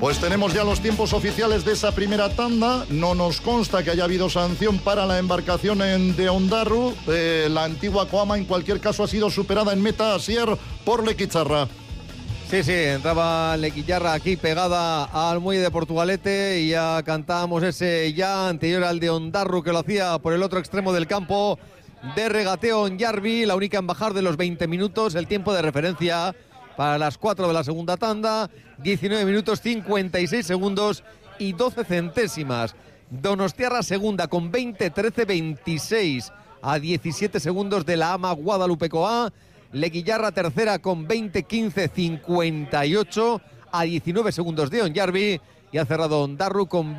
Pues tenemos ya los tiempos oficiales de esa primera tanda. No nos consta que haya habido sanción para la embarcación de Ondarru. La antigua Coama, en cualquier caso, ha sido superada en meta Asier por Lequicharra. Sí, entraba Lequicharra aquí pegada al muelle de Portugalete y ya cantábamos ese ya anterior al de Ondarru, que lo hacía por el otro extremo del campo de regateo en Yarbi, la única en bajar de los 20 minutos, el tiempo de referencia para las 4 de la segunda tanda, 19 minutos 56 segundos y 12 centésimas. Donostiarra segunda con 20-13-26 a 17 segundos de la ama Guadalupe Coá. Lequicharra tercera con 20-15-58 a 19 segundos de Onyarbi. Y ha cerrado Ondarru con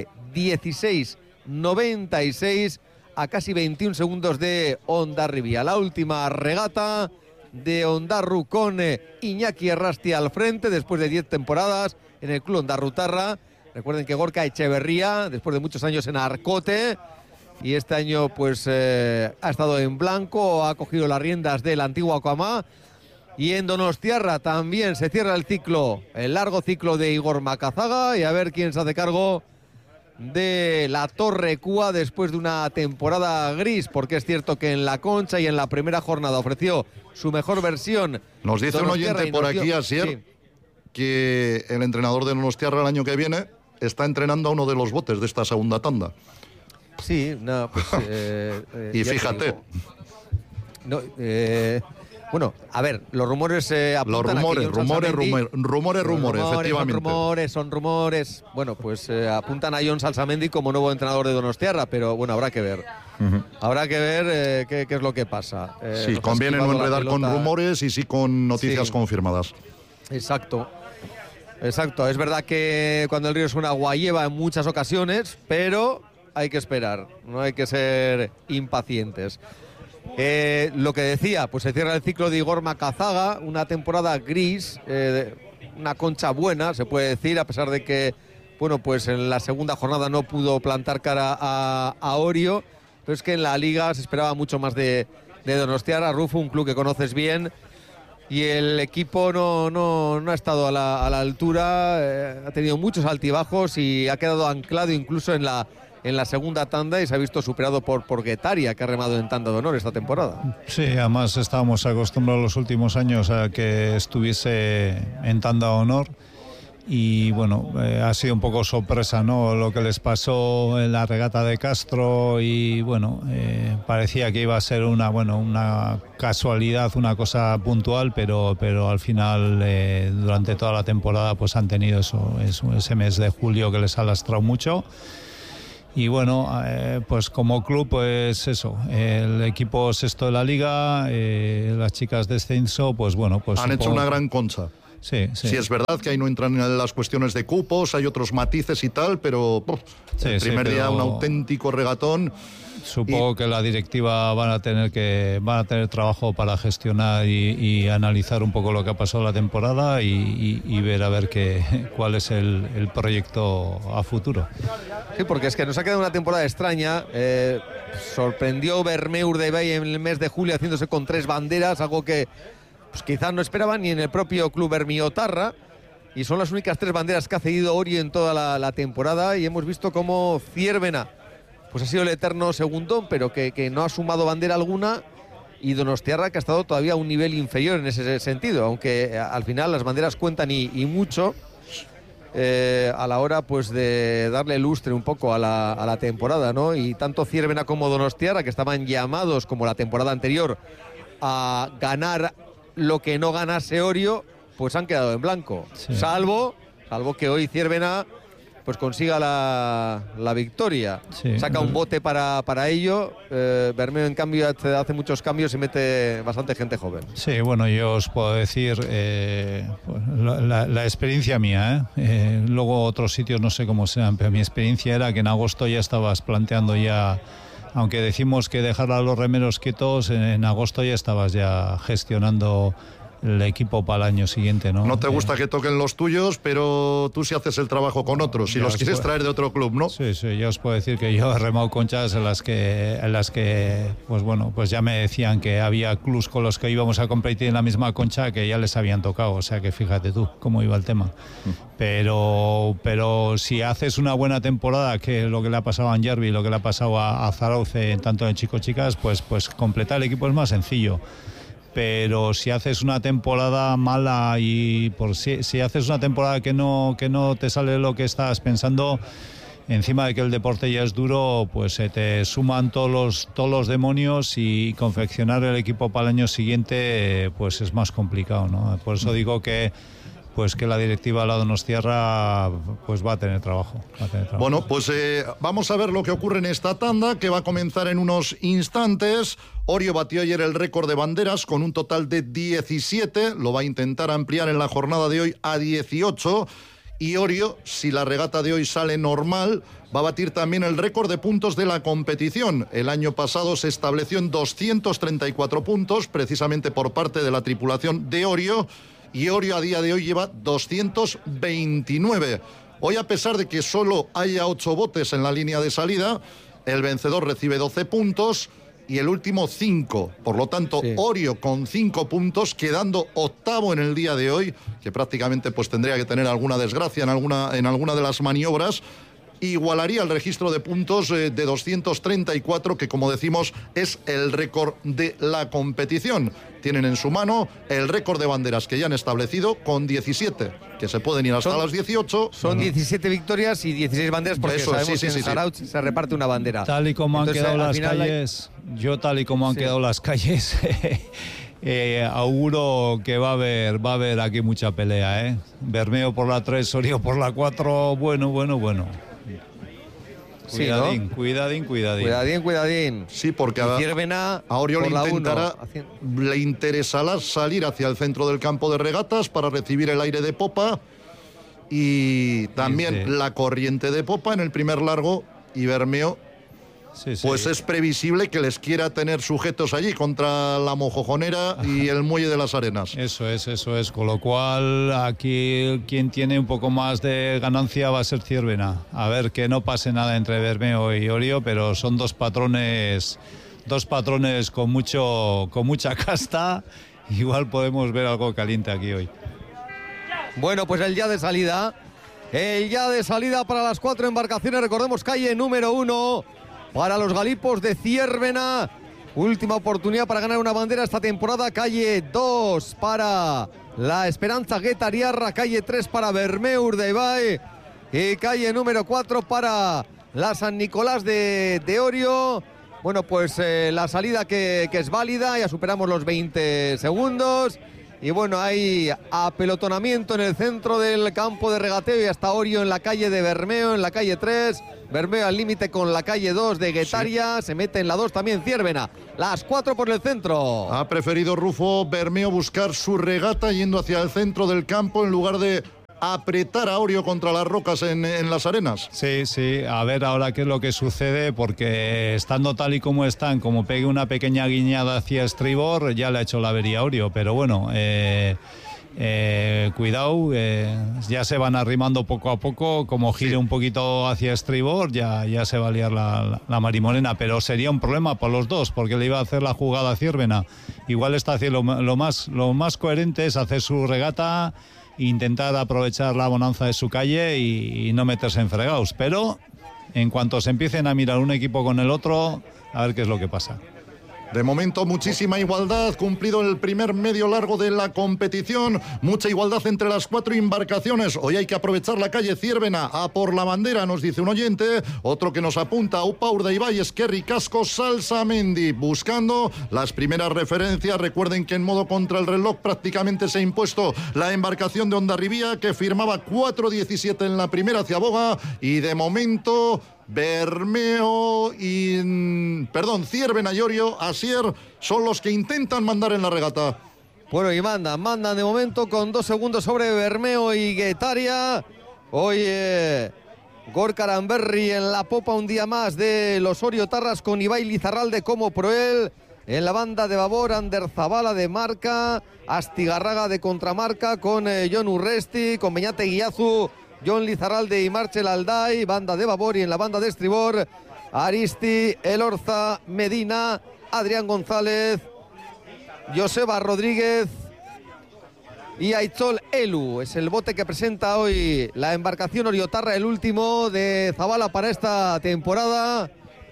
20-16-96 a casi 21 segundos de Hondarribia. La última regata de Ondarru con Iñaki Errasti al frente después de 10 temporadas en el club Ondarrutarra. Recuerden que Gorka Echeverría, después de muchos años en Arcote, y este año pues ha estado en blanco, ha cogido las riendas de la antigua Coamá. Y en Donostiarra también se cierra el ciclo, el largo ciclo de Igor Macazaga, y a ver quién se hace cargo de la Torre Cúa después de una temporada gris, porque es cierto que en la Concha y en la primera jornada ofreció su mejor versión. Nos dice un oyente por aquí, Asier, que el entrenador de Donostiarra el año que viene está entrenando a uno de los botes de esta segunda tanda. Sí, no, pues... y fíjate. Bueno, a ver, los rumores apuntan rumores, efectivamente. Son rumores. Bueno, pues apuntan a Jon Salsamendi como nuevo entrenador de Donostiarra, pero bueno, habrá que ver. Habrá que ver qué es lo que pasa. Sí, conviene no enredar con rumores y sí con noticias confirmadas. Exacto. Es verdad que cuando el río es un agua lleva en muchas ocasiones, pero hay que esperar, no hay que ser impacientes. Lo que decía, pues se cierra el ciclo de Igor Macazaga, una temporada gris, una Concha buena, se puede decir, a pesar de que, bueno, pues en la segunda jornada no pudo plantar cara a Orio, pero es que en la liga se esperaba mucho más de Donostiarra. Rufo, un club que conoces bien, y el equipo no ha estado a la altura, ha tenido muchos altibajos y ha quedado anclado incluso en la segunda tanda, y se ha visto superado por Guetaria, que ha remado en tanda de honor esta temporada. Sí, además estábamos acostumbrados los últimos años a que estuviese en tanda de honor, y bueno, ha sido un poco sorpresa, ¿no?, lo que les pasó en la regata de Castro, y bueno, parecía que iba a ser una casualidad, una cosa puntual, pero al final durante toda la temporada pues han tenido ese mes de julio que les ha lastrado mucho. Y bueno, pues como club, pues eso, el equipo sexto de la liga, las chicas de descenso, pues bueno, pues han hecho una gran concha. Sí. Sí, es verdad que ahí no entran en las cuestiones de cupos, hay otros matices y tal, pero el primer día un auténtico regatón. Supongo que la directiva van a tener trabajo para gestionar y analizar un poco lo que ha pasado la temporada y ver a ver cuál es el proyecto a futuro. Sí, porque es que nos ha quedado una temporada extraña. Sorprendió Bermeur de Bay en el mes de julio haciéndose con 3 banderas, algo que pues quizás no esperaban ni en el propio club Bermiotarra, y son las únicas 3 banderas que ha cedido Orio en toda la temporada, y hemos visto cómo Ciervena pues ha sido el eterno segundón, pero que no ha sumado bandera alguna, y Donostiarra, que ha estado todavía a un nivel inferior en ese sentido, aunque al final las banderas cuentan y mucho a la hora pues de darle lustre un poco a la temporada, ¿no? Y tanto Ciervena como Donostiarra, que estaban llamados como la temporada anterior a ganar lo que no ganase Orio, pues han quedado en blanco, sí. salvo que hoy Ciervena pues consiga la victoria. Sí. Saca un bote para ello. Bermeo, en cambio, hace muchos cambios y mete bastante gente joven. Sí, bueno, yo os puedo decir la experiencia mía, luego otros sitios no sé cómo sean, pero mi experiencia era que en agosto ya estabas planteando aunque decimos que dejar a los remeros quietos, en agosto ya estabas ya gestionando el equipo para el año siguiente, ¿no? No te gusta que toquen los tuyos, pero tú sí haces el trabajo con otros, si los quieres traer de otro club, ¿no? Sí, yo os puedo decir que yo he remado conchas en las que pues bueno, pues ya me decían que había clubs con los que íbamos a competir en la misma concha que ya les habían tocado, o sea que fíjate tú cómo iba el tema. Pero si haces una buena temporada, que lo que le ha pasado a Angervi, lo que le ha pasado a Zarauce, tanto en chicos-chicas, pues completar el equipo es más sencillo. Pero si haces una temporada mala y si haces una temporada que no te sale lo que estás pensando, encima de que el deporte ya es duro, pues se te suman todos los demonios y confeccionar el equipo para el año siguiente pues es más complicado, ¿no? Por eso digo que la directiva de la Donostiarra pues va a tener trabajo. Bueno, pues vamos a ver lo que ocurre en esta tanda, que va a comenzar en unos instantes. Orio batió ayer el récord de banderas con un total de 17, lo va a intentar ampliar en la jornada de hoy a 18, y Orio, si la regata de hoy sale normal, va a batir también el récord de puntos de la competición. El año pasado se estableció en 234 puntos, precisamente por parte de la tripulación de Orio, y Orio a día de hoy lleva 229. Hoy, a pesar de que solo haya 8 botes en la línea de salida, el vencedor recibe 12 puntos y el último 5. Por lo tanto, sí, Orio con 5 puntos, quedando octavo en el día de hoy, que prácticamente pues tendría que tener alguna desgracia en alguna de las maniobras, igualaría el registro de puntos de 234, que como decimos es el récord de la competición. Tienen en su mano el récord de banderas que ya han establecido con 17, que se pueden ir hasta las 18. Son 17 victorias y 16 banderas, porque eso, sabemos que en Zarautz se reparte una bandera. Tal y como han quedado las calles, quedado las calles, auguro que va a haber aquí mucha pelea, ¿eh? Bermeo por la 3, Orio por la 4, bueno. Sí, cuidadín, ¿no? Cuidadín. Sí, porque a Orio le interesará salir hacia el centro del campo de regatas para recibir el aire de popa y también la corriente de popa en el primer largo, y Bermeo pues es previsible que les quiera tener sujetos allí contra la Mojojonera y el Muelle de las Arenas. Eso es, con lo cual aquí quien tiene un poco más de ganancia va a ser Ciervena. A ver, que no pase nada entre Bermeo y Orio, pero son dos patrones con mucha casta. Igual podemos ver algo caliente aquí hoy. Bueno, pues el ya de salida para las 4 embarcaciones. Recordemos, calle número 1 para los galipos de Ciervena. Última oportunidad para ganar una bandera esta temporada. Calle 2 para la Esperanza Guetariarra, calle 3 para Bermeur de Ibai y calle número 4 para la San Nicolás de Orio. Bueno, pues la salida que es válida, ya superamos los 20 segundos. Y bueno, hay apelotonamiento en el centro del campo de regateo y hasta Orio en la calle de Bermeo, en la calle 3. Bermeo al límite con la calle 2 de Guetaria. Sí. Se mete en la 2 también Ciervena. Las 4 por el centro. Ha preferido Rufo Bermeo buscar su regata yendo hacia el centro del campo en lugar de apretar a Orio contra las rocas en las arenas. Sí, a ver ahora qué es lo que sucede, porque estando tal y como están, como pegue una pequeña guiñada hacia estribor, ya le ha hecho la avería a Orio, pero bueno, cuidado, ya se van arrimando poco a poco, como gire un poquito hacia estribor, ya se va a liar la marimorena, pero sería un problema para los dos, porque le iba a hacer la jugada a Ciervena. Igual está haciendo lo más coherente es hacer su regata, intentar aprovechar la bonanza de su calle y no meterse en fregados, pero en cuanto se empiecen a mirar un equipo con el otro, a ver qué es lo que pasa. De momento, muchísima igualdad, cumplido el primer medio largo de la competición, mucha igualdad entre las 4 embarcaciones. Hoy hay que aprovechar la calle Ciervena a por la bandera, nos dice un oyente. Otro que nos apunta, Upa Urdaibai, Esquerri Casco, Salsamendi, buscando las primeras referencias. Recuerden que en modo contra el reloj prácticamente se ha impuesto la embarcación de Hondarribía, que firmaba 4:17 en la primera hacia Boga, y de momento Ciervena y Orio, Asier, son los que intentan mandar en la regata. Bueno, y mandan de momento con 2 segundos sobre Bermeo y Guetaria. Hoy Gorka Aranberri en la popa un día más de los Orio Tarras, con Ibai Lizarralde como proel. En la banda de babor, Ander Zabala de marca, Astigarraga de contramarca con Jon Urresti, con Beñate Guiazu, Jon Lizarralde y Marcel Alday, banda de babor. Y en la banda de estribor, Aristi, Elorza, Medina, Adrián González, Joseba Rodríguez y Aitzol Elu. Es el bote que presenta hoy la embarcación Oriotarra, el último de Zabala para esta temporada.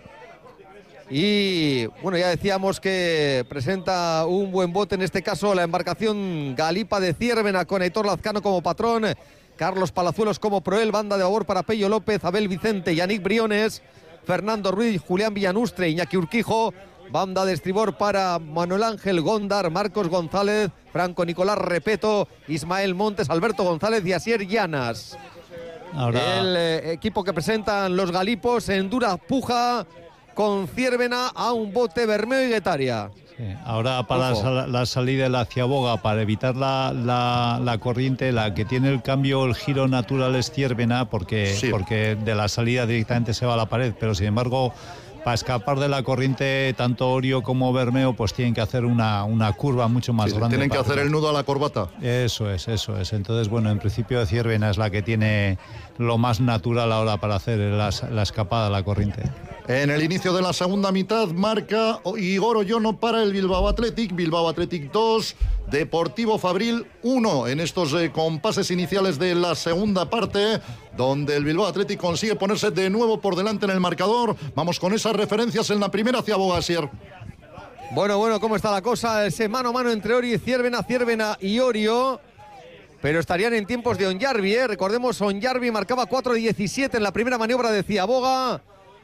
Y bueno, ya decíamos que presenta un buen bote, en este caso la embarcación Galipa de Ciervena, con Aitor Lazcano como patrón, Carlos Palazuelos como proel, banda de babor para Pello López, Abel Vicente, Yannick Briones, Fernando Ruiz, Julián Villanustre, Iñaki Urquijo. Banda de estribor para Manuel Ángel Góndar, Marcos González, Franco Nicolás Repeto, Ismael Montes, Alberto González y Asier Llanas. Ahora... El equipo que presentan los galipos en dura puja con Ciervena a un bote Bermeo y Guetaria. Sí, ahora para la salida de la Ciaboga, para evitar la corriente, la que tiene el cambio, el giro natural es Ciervena, porque de la salida directamente se va a la pared, pero sin embargo, para escapar de la corriente, tanto Orio como Bermeo pues tienen que hacer una curva mucho más grande. Tienen que hacer el nudo a la corbata. Eso es. Entonces, bueno, en principio Ciervena es la que tiene lo más natural ahora para hacer la escapada a la corriente. En el inicio de la segunda mitad marca Igor Oyono para el Bilbao Athletic. Bilbao Athletic 2, Deportivo Fabril 1. En estos compases iniciales de la segunda parte, donde el Bilbao Athletic consigue ponerse de nuevo por delante en el marcador. Vamos con esas referencias en la primera hacia Bogasier. Bueno, ¿cómo está la cosa? Ese mano a mano entre Orio y Ciervena y Orio. Pero estarían en tiempos de Onyarbi, ¿eh? Recordemos, Onyarbi marcaba 4:17 en la primera maniobra de Ciaboga.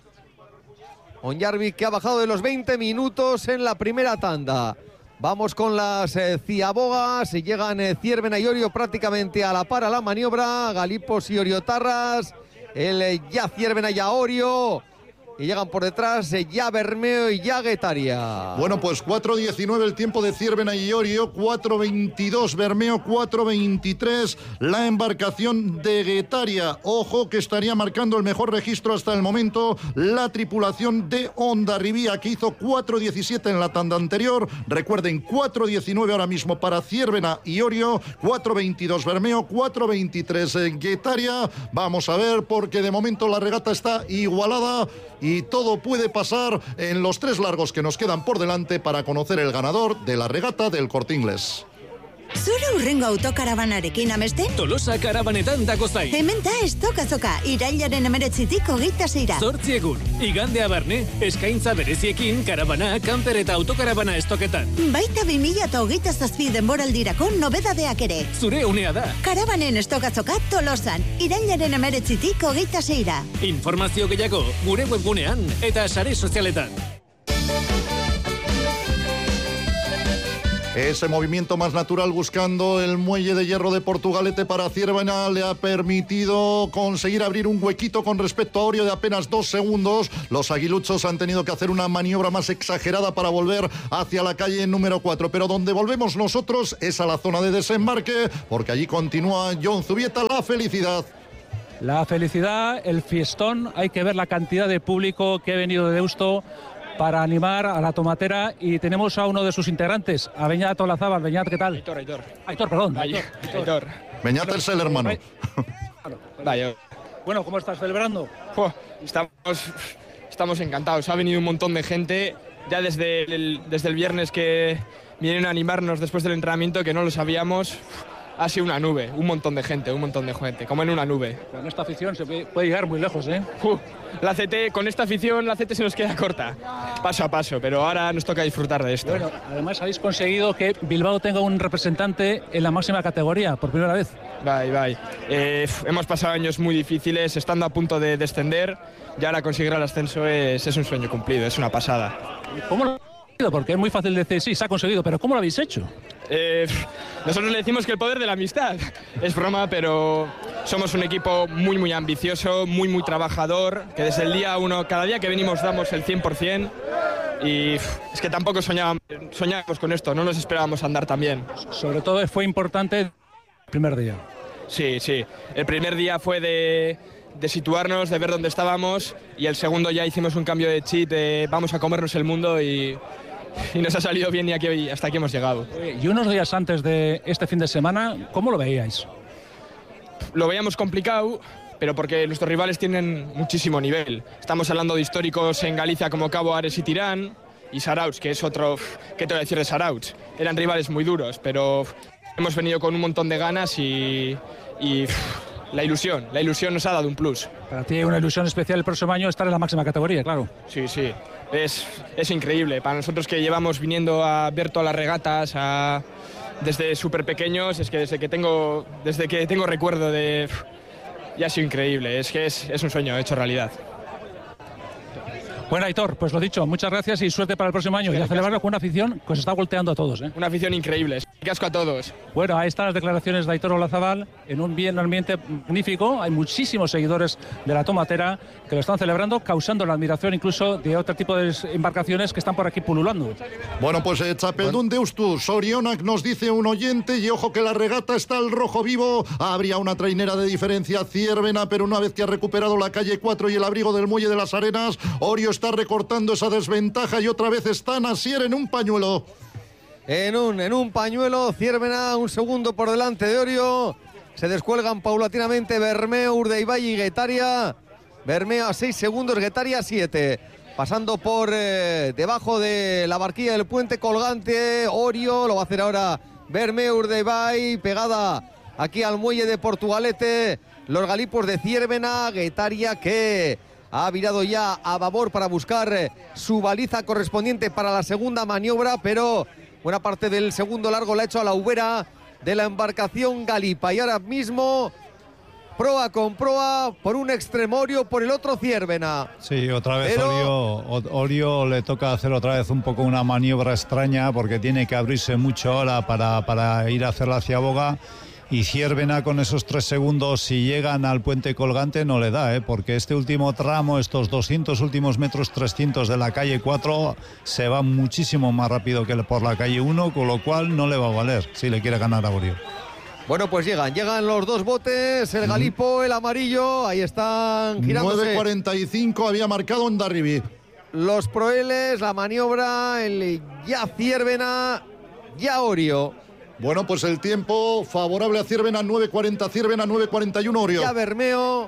Onyarbi que ha bajado de los 20 minutos en la primera tanda. Vamos con las Ciabogas. Y llegan Ciervena y Orio prácticamente a la par a la maniobra. Galipos y Oriotarras. Ya Ciervena, ya Orio. Y llegan por detrás ya Bermeo y ya Guetaria. Bueno, pues 4:19 el tiempo de Ciervena y Orio, 4:22 Bermeo, 4:23 la embarcación de Guetaria. Ojo que estaría marcando el mejor registro hasta el momento la tripulación de Hondarribía, que hizo 4:17 en la tanda anterior. Recuerden, 4:19 ahora mismo para Ciervena y Orio, 4:22 Bermeo, 4:23 Guetaria. Vamos a ver, porque de momento la regata está igualada y todo puede pasar en los 3 largos que nos quedan por delante para conocer el ganador de la regata del Corte Inglés. Zure hurrengo autokarabanarekin amesten? Tolosa karabanetan dago zain. Hemen da estokazoka, irailaren 19tik 26ra. 8 egun, igandea barne, eskaintza bereziekin karabana, kanper eta autokarabana estoketan. Baita 2027 denboraldirako nobedadeak ere. Zure unea da. Karabanen estokazoka Tolosan, irailaren 19tik 26ra. Informazio gehiago gure webgunean eta sare sozialetan. Ese movimiento más natural buscando el muelle de hierro de Portugalete para Ciervena le ha permitido conseguir abrir un huequito con respecto a Orio de apenas 2 segundos. Los aguiluchos han tenido que hacer una maniobra más exagerada para volver hacia la calle número 4. Pero donde volvemos nosotros es a la zona de desembarque, porque allí continúa Jon Zubieta. La felicidad. La felicidad, el fiestón, hay que ver la cantidad de público que ha venido de Deusto para animar a la tomatera, y tenemos a uno de sus integrantes, a Beñat Olazábal. Beñat, ¿qué tal? Aitor, perdón. Aitor. Beñat es el hermano. Bueno, ¿cómo estás celebrando? Estamos encantados, ha venido un montón de gente, ya desde el viernes que vienen a animarnos después del entrenamiento, que no lo sabíamos. Ha sido una nube, un montón de gente, como en una nube. Con esta afición se puede llegar muy lejos, ¿eh? Con esta afición la CT se nos queda corta, paso a paso, pero ahora nos toca disfrutar de esto. Bueno, además habéis conseguido que Bilbao tenga un representante en la máxima categoría, por primera vez. Hemos pasado años muy difíciles, estando a punto de descender, y ahora conseguir el ascenso es un sueño cumplido, es una pasada. ¿Cómo lo habéis conseguido? Porque es muy fácil decir, sí, se ha conseguido, pero ¿cómo lo habéis hecho? Nosotros le decimos que el poder de la amistad es broma, pero somos un equipo muy muy ambicioso, muy muy trabajador, que desde el día 1, cada día que venimos damos el 100%, y es que tampoco soñábamos con esto, no nos esperábamos andar tan bien. Sobre todo fue importante el primer día. Sí, el primer día fue de situarnos, de ver dónde estábamos, y el segundo ya hicimos un cambio de chip, vamos a comernos el mundo, y y nos ha salido bien y hasta aquí hemos llegado. Y unos días antes de este fin de semana, ¿cómo lo veíais? Lo veíamos complicado, pero porque nuestros rivales tienen muchísimo nivel. Estamos hablando de históricos en Galicia como Cabo Ares y Tirán, y Sarauch, que es otro... ¿Qué te voy a decir de Sarauch? Eran rivales muy duros, pero hemos venido con un montón de ganas y la ilusión nos ha dado un plus. Para ti una ilusión especial el próximo año estar en la máxima categoría, claro. Sí, es increíble. Para nosotros que llevamos viniendo a ver todas las regatas desde súper pequeños, es que desde que tengo recuerdo ya ha sido increíble. Es que es un sueño hecho realidad. Bueno, Aitor, pues lo dicho, muchas gracias y suerte para el próximo año. Y a celebrarlo con una afición que os está volteando a todos. Una afición increíble, casco a todos. Bueno, ahí están las declaraciones de Aitor Olazábal en un ambiente magnífico. Hay muchísimos seguidores de la tomatera que lo están celebrando, causando la admiración incluso de otro tipo de embarcaciones que están por aquí pululando. Bueno, pues Chapeldún Deustu, Sorionak nos dice un oyente, y ojo que la regata está al rojo vivo. Habría una trainera de diferencia, Ciervena, pero una vez que ha recuperado la calle 4 y el abrigo del Muelle de las Arenas, Orio está recortando esa desventaja y otra vez está Nasier en un pañuelo. En un pañuelo, Ciervena un segundo por delante de Orio. Se descuelgan paulatinamente Bermeo, Urdaibai y Guetaria. Bermeo a 6 segundos, Guetaria a 7. Pasando por debajo de la barquilla del puente colgante, Orio, lo va a hacer ahora Bermeo, Urdaibai, pegada aquí al muelle de Portugalete. Los galipos de Ciervena, Guetaria que ha virado ya a babor para buscar su baliza correspondiente para la segunda maniobra, pero buena parte del segundo largo la ha hecho a la ubera de la embarcación Galipa. Y ahora mismo, proa con proa, por un extremo Orio, por el otro Ciervena. Sí, otra vez Orio le toca hacer otra vez un poco una maniobra extraña porque tiene que abrirse mucho ahora para ir a hacerla hacia boga. Y Ciervena con esos 3 segundos, si llegan al puente colgante, no le da, porque este último tramo, estos 200 últimos metros, 300 de la calle 4, se va muchísimo más rápido que por la calle 1, con lo cual no le va a valer si le quiere ganar a Orio. Bueno, pues llegan los dos botes, el Galipo, el amarillo, ahí están girándose. 9.45 había marcado Hondarribí. Los proeles, la maniobra, el ya Ciervena, ya Orio. Bueno, pues el tiempo favorable a Ciervena, 9.40 Ciervena, 9.41 Orio. Ya Bermeo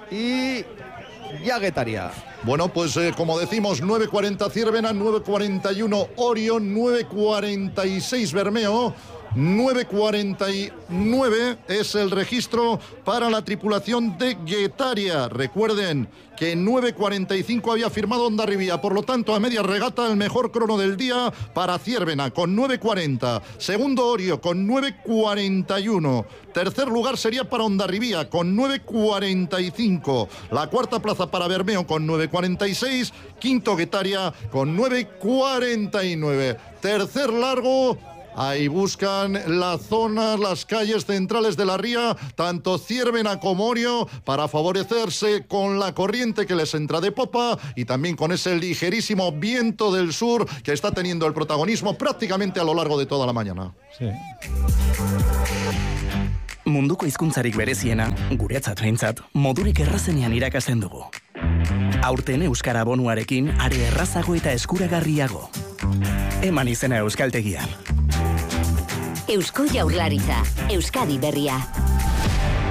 y ya Guetaria. Bueno, pues como decimos, 9.40 Ciervena, 9.41 Orio, 9.46 Bermeo, 9.49 es el registro para la tripulación de Guetaria. Recuerden que en 9.45 había firmado Hondarribía, por lo tanto a media regata el mejor crono del día para Ciervena con 9.40, segundo Orio con 9.41, tercer lugar sería para Hondarribía con 9.45, la cuarta plaza para Bermeo con 9.46, quinto Guetaria con 9.49, tercer largo. Ahí buscan las zonas, las calles centrales de la ría, tanto Ciervena como Orio, para favorecerse con la corriente que les entra de popa y también con ese ligerísimo viento del sur que está teniendo el protagonismo prácticamente a lo largo de toda la mañana. Sí. Munduko hizkuntzarik bereziena, guretzat behintzat, modurik errazenean irakasten dugu. Aurten euskara bonuarekin are errazago eta eskuragarriago. Eman izena euskaltegian. Eusko Jaurlaritza, Euskadi berria.